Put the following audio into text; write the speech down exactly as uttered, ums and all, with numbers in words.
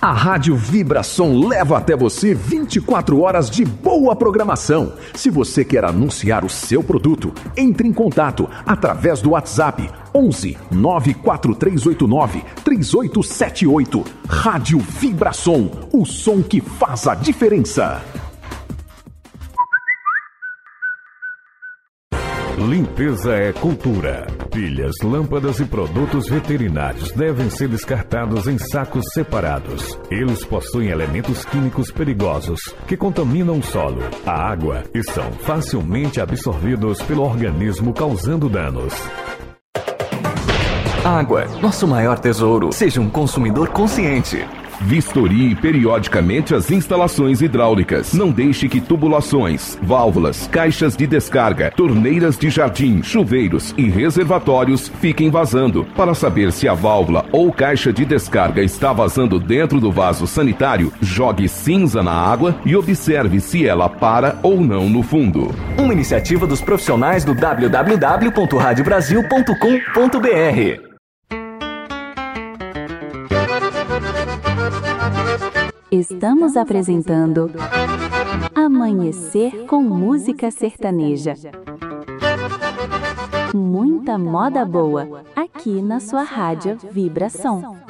A Rádio Vibração leva até você vinte e quatro horas de boa programação. Se você quer anunciar o seu produto, entre em contato através do WhatsApp onze nove quatro três oito nove três oito sete oito. Rádio Vibração, o som que faz a diferença. Limpeza é cultura. Pilhas, lâmpadas e produtos veterinários devem ser descartados em sacos separados. Eles possuem elementos químicos perigosos que contaminam o solo, a água e são facilmente absorvidos pelo organismo, causando danos. Água, nosso maior tesouro. Seja um consumidor consciente. Vistorie periodicamente as instalações hidráulicas. Não deixe que tubulações, válvulas, caixas de descarga, torneiras de jardim, chuveiros e reservatórios fiquem vazando. Para saber se a válvula ou caixa de descarga está vazando dentro do vaso sanitário, jogue cinza na água e observe se ela para ou não no fundo. Uma iniciativa dos profissionais do w w w ponto rádio brasil ponto com ponto b r. Estamos apresentando Amanhecer com Música Sertaneja. Muita moda boa aqui na sua Rádio Vibração.